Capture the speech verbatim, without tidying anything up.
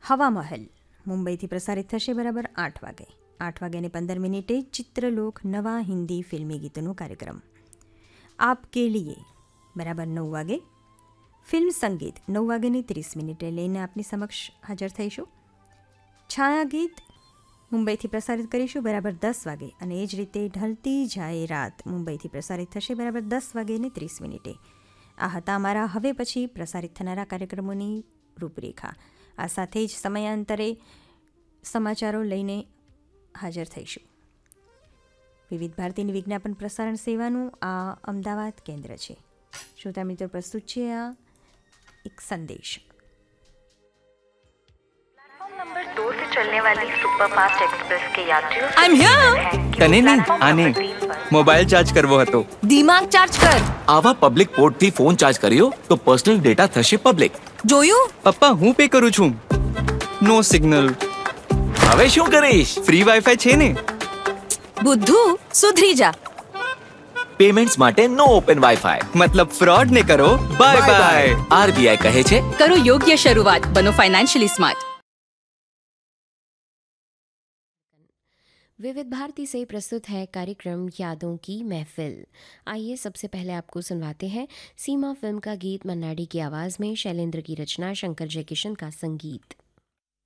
હવા મહેલ મુંબઈથી પ્રસારિત થશે બરાબર આઠ વાગે. આઠ વાગ્યાને પંદર મિનિટે ચિત્રલોક નવા હિન્દી ફિલ્મી ગીતોનો કાર્યક્રમ. આપ કે લીએ બરાબર નવ વાગે. ફિલ્મ સંગીત નવ વાગ્યાની ત્રીસ મિનિટે લઈને આપની સમક્ષ હાજર થઈશું. છાયા ગીત મુંબઈથી પ્રસારિત કરીશું બરાબર દસ વાગે અને એ જ રીતે ઢલતી જાય રાત મુંબઈથી પ્રસારિત થશે બરાબર દસ વાગ્યાને ત્રીસ મિનિટે. આ હતા અમારા હવે પછી પ્રસારિત થનારા કાર્યક્રમોની રૂપરેખા. આ સાથે જ સમયાંતરે સમાચારો લઈને હાજર થઈશું. વિવિધ ભારતીની વિજ્ઞાપન પ્રસારણ સેવાનું આ અમદાવાદ કેન્દ્ર છે. શ્રોતા મિત્રો, પ્રસ્તુત છે આ એક સંદેશ. नंबर दो से चलने वाली सुपरफास्ट एक्सप्रेस के यात्रियों आई एम हियर. તને નહીં આને મોબાઈલ ચાર્જ કરવો હતો. દિમાગ ચાર્જ કર. આવા પબ્લિક પોર્ટ થી ફોન ચાર્જ કર્યો તો પર્સનલ ડેટા થશે પબ્લિક. જોયું? પપ્પા, હું પે કરું છું. નો સિગ્નલ. હવે શું કરીશ? ફ્રી વાઈફાઈ છે ને. બુદ્ધુ, સુધરી જા. પેમેન્ટ્સ માટે નો ઓપન વાઈફાઈ. મતલબ ફ્રોડ ને કરો બાય બાય. આરબીઆઈ કહે છે, करो योग्य शुरुआत, बनो फाइनेंशियली स्मार्ट. विविध भारती से प्रस्तुत है कार्यक्रम यादों की महफिल. आइए सबसे पहले आपको सुनवाते हैं सीमा फिल्म का गीत. मन्नाडी की आवाज़ में शैलेंद्र की रचना, शंकर जयकिशन का संगीत.